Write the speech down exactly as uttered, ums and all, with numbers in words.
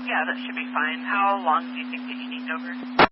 Yeah, that should be fine. How long do you think that you need over?